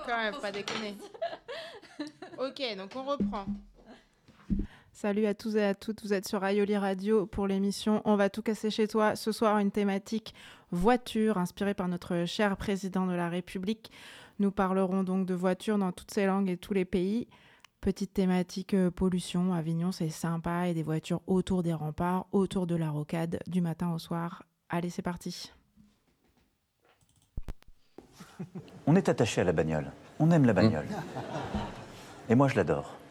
quand même, pas déconner. Ok, donc on reprend. Salut à tous et à toutes, vous êtes sur Aioli Radio pour l'émission On va tout casser chez toi. Ce soir, une thématique voiture inspirée par notre cher président de la République. Nous parlerons donc de voitures dans toutes ses langues et tous les pays. Petite thématique pollution, Avignon c'est sympa et des voitures autour des remparts, autour de la rocade, du matin au soir. Allez, c'est parti. On est attaché à la bagnole, on aime la bagnole. Et moi je l'adore.